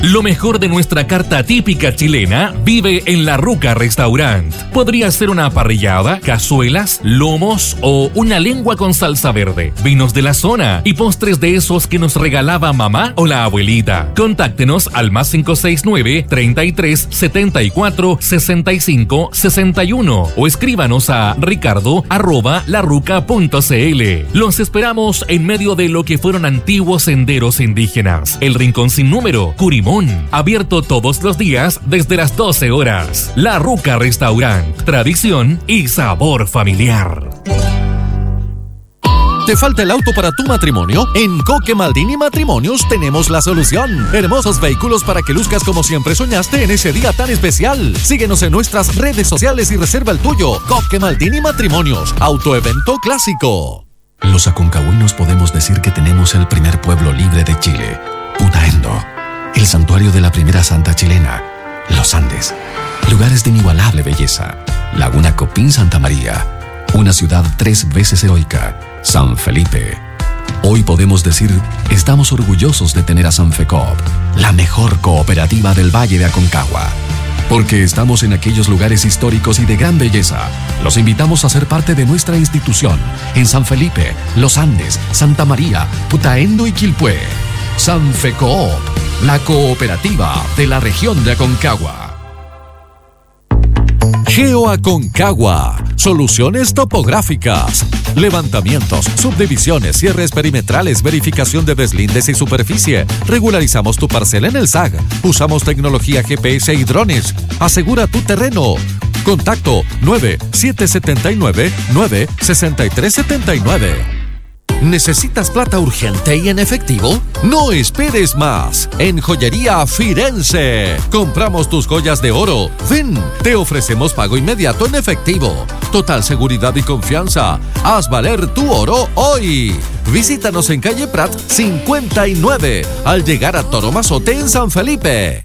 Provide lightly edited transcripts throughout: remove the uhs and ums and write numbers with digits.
Lo mejor de nuestra carta típica chilena vive en La Ruca Restaurant. Podría ser una parrillada, cazuelas, lomos o una lengua con salsa verde, vinos de la zona y postres de esos que nos regalaba mamá o la abuelita. Contáctenos al +569 33 74 65 61 o escríbanos a ricardo@laruca.cl. Los esperamos en medio de lo que fueron antiguos senderos indígenas. El Rincón Sin Número, Curimón, abierto todos los días desde las 12 horas. La Ruca Restaurant, tradición y sabor familiar. ¿Te falta el auto para tu matrimonio? En Coque Maldini Matrimonios tenemos la solución. Hermosos vehículos para que luzcas como siempre soñaste en ese día tan especial. Síguenos en nuestras redes sociales y reserva el tuyo. Coque Maldini Matrimonios, autoevento clásico. Los aconcagüinos podemos decir que tenemos el primer pueblo libre de Chile, Putaendo, el santuario de la primera santa chilena, los Andes, lugares de inigualable belleza, Laguna Copín Santa María, una ciudad 3 veces heroica, San Felipe. Hoy podemos decir, estamos orgullosos de tener a Sanfecoop, la mejor cooperativa del Valle de Aconcagua. Porque estamos en aquellos lugares históricos y de gran belleza, los invitamos a ser parte de nuestra institución en San Felipe, Los Andes, Santa María, Putaendo y Quilpué. Sanfecoop, la cooperativa de la región de Aconcagua. GeoAconcagua, soluciones topográficas, levantamientos, subdivisiones, cierres perimetrales, verificación de deslindes y superficie. Regularizamos tu parcela en el SAG. Usamos tecnología GPS y drones. Asegura tu terreno. Contacto 9779-96379. ¿Necesitas plata urgente y en efectivo? No esperes más. En Joyería Firenze compramos tus joyas de oro. Ven, te ofrecemos pago inmediato en efectivo. Total seguridad y confianza. Haz valer tu oro hoy. Visítanos en calle Prat 59 al llegar a Toro Mazote en San Felipe.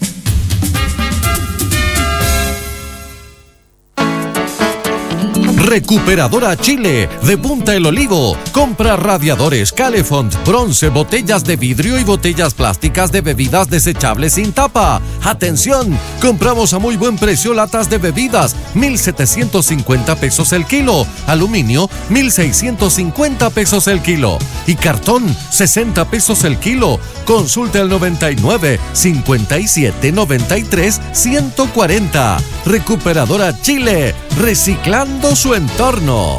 Recuperadora Chile, de Punta El Olivo. Compra radiadores, Calefont, bronce, botellas de vidrio y botellas plásticas de bebidas desechables sin tapa. ¡Atención! Compramos a muy buen precio latas de bebidas, 1,750 pesos el kilo. Aluminio, 1,650 pesos el kilo. Y cartón, 60 pesos el kilo. Consulte al 99 57 93 140. Recuperadora Chile, reciclando su entorno.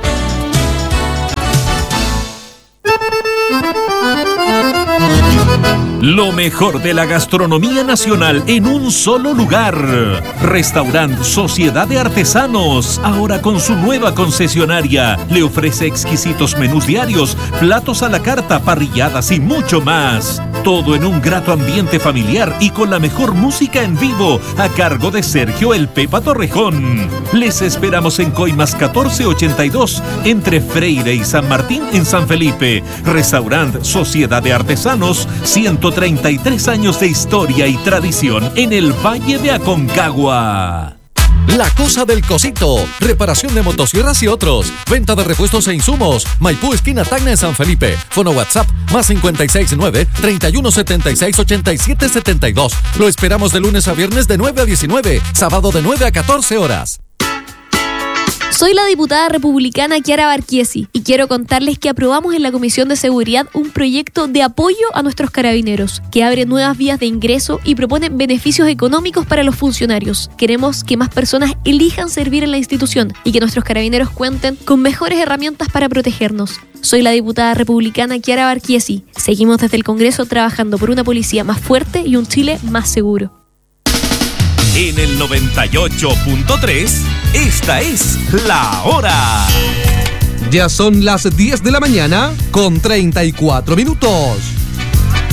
Lo mejor de la gastronomía nacional en un solo lugar. Restaurant Sociedad de Artesanos, ahora con su nueva concesionaria. Le ofrece exquisitos menús diarios, platos a la carta, parrilladas y mucho más. Todo en un grato ambiente familiar y con la mejor música en vivo, a cargo de Sergio El Pepa Torrejón. Les esperamos en Coimas 1482, entre Freire y San Martín en San Felipe. Restaurant Sociedad de Artesanos, 133 años de historia y tradición en el Valle de Aconcagua. La Cosa del Cosito, reparación de motosierras y otros, venta de repuestos e insumos, Maipú esquina Tacna en San Felipe, fono WhatsApp +569 3176 8772. Lo esperamos de lunes a viernes de 9 a 19, sábado de 9 a 14 horas. Soy la diputada republicana Chiara Barquiesi y quiero contarles que aprobamos en la Comisión de Seguridad un proyecto de apoyo a nuestros carabineros, que abre nuevas vías de ingreso y propone beneficios económicos para los funcionarios. Queremos que más personas elijan servir en la institución y que nuestros carabineros cuenten con mejores herramientas para protegernos. Soy la diputada republicana Chiara Barquiesi. Seguimos desde el Congreso trabajando por una policía más fuerte y un Chile más seguro. En el 98.3, esta es La Hora. Ya son las 10 de la mañana con 34 minutos.